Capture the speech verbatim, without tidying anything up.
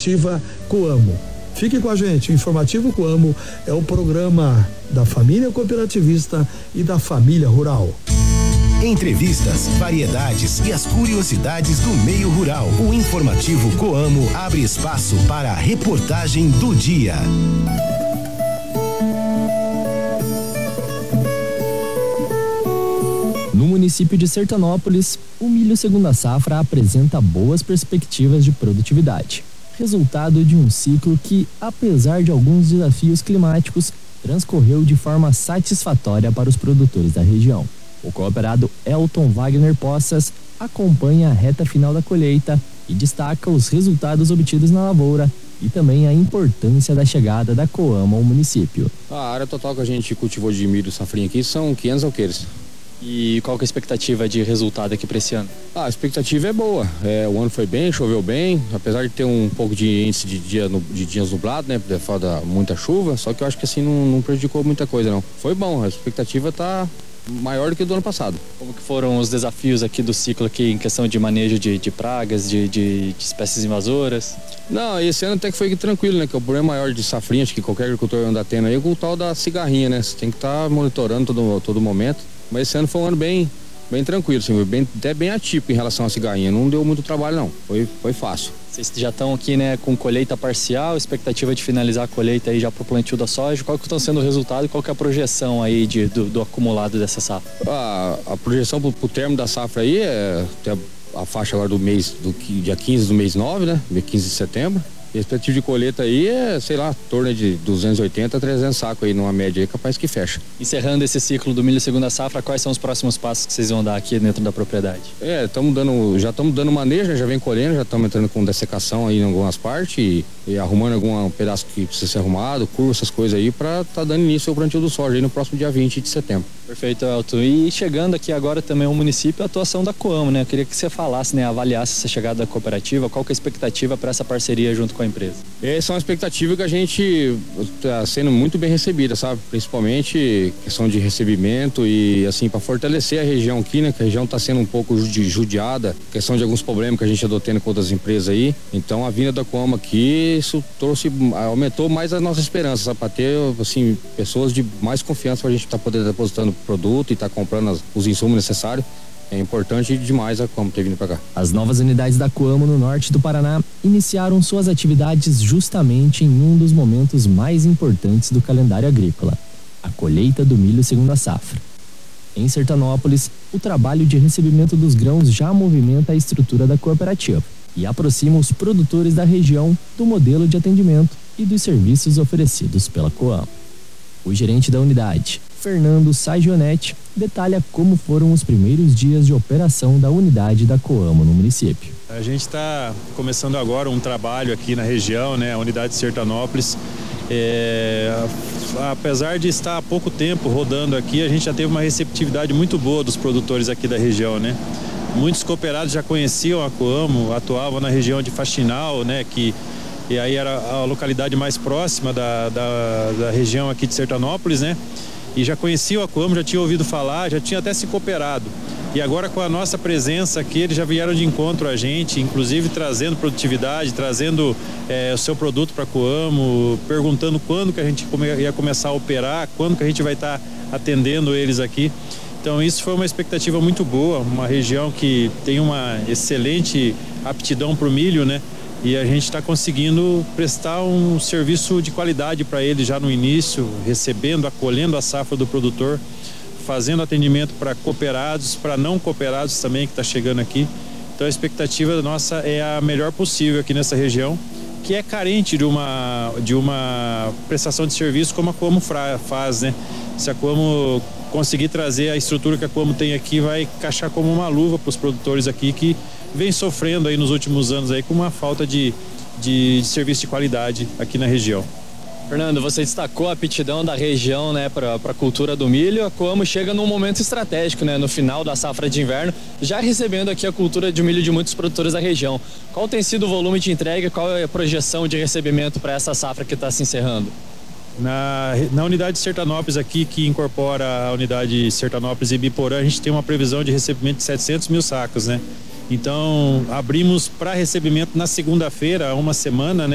Cooperativa Coamo. Fique com a gente, o Informativo Coamo é o programa da família cooperativista e da família rural. Entrevistas, variedades e as curiosidades do meio rural. O Informativo Coamo abre espaço para a reportagem do dia. No município de Sertanópolis, o milho segunda safra apresenta boas perspectivas de produtividade, resultado de um ciclo que, apesar de alguns desafios climáticos, transcorreu de forma satisfatória para os produtores da região. O cooperado Elton Wagner Poças acompanha a reta final da colheita e destaca os resultados obtidos na lavoura e também a importância da chegada da Coamo ao município. A área total que a gente cultivou de milho safrinha aqui são quinhentos alqueires. E qual que é a expectativa de resultado aqui para esse ano? Ah, a expectativa é boa. É, o ano foi bem, choveu bem, apesar de ter um pouco de índice de, dia, de dias nublados, né? Por falta muita chuva, só que eu acho que assim não, não prejudicou muita coisa, não. Foi bom, a expectativa tá maior do que do ano passado. Como que foram os desafios aqui do ciclo aqui em questão de manejo de, de pragas, de, de, de espécies invasoras? Não, esse ano até que foi tranquilo, né? Que o problema maior de safrinha, acho que qualquer agricultor anda tendo aí, é o tal da cigarrinha, né? Você tem que estar tá monitorando todo, todo momento. Mas esse ano foi um ano bem, bem tranquilo, assim, bem, até bem atípico em relação à cigarrinha. Não deu muito trabalho, não. Foi, foi fácil. Vocês já estão aqui, né, com colheita parcial, expectativa de finalizar a colheita aí já para o plantio da soja. Qual que estão sendo o resultado e qual que é a projeção aí de, do, do acumulado dessa safra? A, a projeção para o termo da safra aí é até a, a faixa agora do mês, do dia quinze do mês nove, né? Dia quinze de setembro. A expectativa de colheita aí é, sei lá, em torno de duzentos e oitenta a trezentos sacos aí, numa média aí, capaz que fecha. Encerrando esse ciclo do milho segunda safra, quais são os próximos passos que vocês vão dar aqui dentro da propriedade? É, estamos dando, já estamos dando manejo, né? Já vem colhendo, já estamos entrando com dessecação aí em algumas partes e, e arrumando algum pedaço que precisa ser arrumado, curva, essas coisas aí, para tá dando início ao plantio do soja aí no próximo dia vinte de setembro. Perfeito, Elton. E chegando aqui agora também ao município, a atuação da Coamo, né? Eu queria que você falasse, né, avaliasse essa chegada da cooperativa, qual que é a expectativa para essa parceria junto com a empresa? Essa é uma expectativa que a gente está sendo muito bem recebida, sabe? Principalmente questão de recebimento e assim, para fortalecer a região aqui, né? Que a região está sendo um pouco judiada, questão de alguns problemas que a gente andou tendo com outras empresas aí. Então a vinda da Coamo aqui, isso trouxe, aumentou mais a nossa esperança, sabe? Para ter, assim, pessoas de mais confiança para a gente estar tá podendo depositando produto e estar tá comprando as, os insumos necessários. É importante demais a Coamo ter vindo para cá. As novas unidades da Coamo no norte do Paraná iniciaram suas atividades justamente em um dos momentos mais importantes do calendário agrícola, a colheita do milho segunda safra. Em Sertanópolis, o trabalho de recebimento dos grãos já movimenta a estrutura da cooperativa e aproxima os produtores da região do modelo de atendimento e dos serviços oferecidos pela Coamo. O gerente da unidade, Fernando Sagionetti, detalha como foram os primeiros dias de operação da unidade da Coamo no município. A gente está começando agora um trabalho aqui na região, né, a unidade de Sertanópolis. É, apesar de estar há pouco tempo rodando aqui, a gente já teve uma receptividade muito boa dos produtores aqui da região, né? Muitos cooperados já conheciam a Coamo, atuavam na região de Faxinal, né, que e aí era a localidade mais próxima da, da, da região aqui de Sertanópolis, né? E já conheciam a Coamo, já tinham ouvido falar, já tinha até se cooperado. E agora com a nossa presença aqui, eles já vieram de encontro a gente, inclusive trazendo produtividade, trazendo é, o seu produto para a Coamo, perguntando quando que a gente ia começar a operar, quando que a gente vai estar atendendo eles aqui. Então isso foi uma expectativa muito boa, uma região que tem uma excelente aptidão para o milho, né? E a gente está conseguindo prestar um serviço de qualidade para eles já no início, recebendo, acolhendo a safra do produtor, fazendo atendimento para cooperados, para não cooperados também que está chegando aqui. Então a expectativa nossa é a melhor possível aqui nessa região, que é carente de uma, de uma prestação de serviço como a Coamo faz, né? Se a Coamo conseguir trazer a estrutura que a Coamo tem aqui, vai encaixar como uma luva para os produtores aqui que vem sofrendo aí nos últimos anos aí com uma falta de, de, de serviço de qualidade aqui na região. Fernando, você destacou a aptidão da região, né, para a cultura do milho. A Coamo chega num momento estratégico, né, no final da safra de inverno, já recebendo aqui a cultura de milho de muitos produtores da região. Qual tem sido o volume de entrega e qual é a projeção de recebimento para essa safra que está se encerrando? Na, na unidade de Sertanópolis aqui, que incorpora a unidade Sertanópolis e Biporã, a gente tem uma previsão de recebimento de setecentos mil sacos, né? Então, abrimos para recebimento na segunda-feira, há uma semana, né?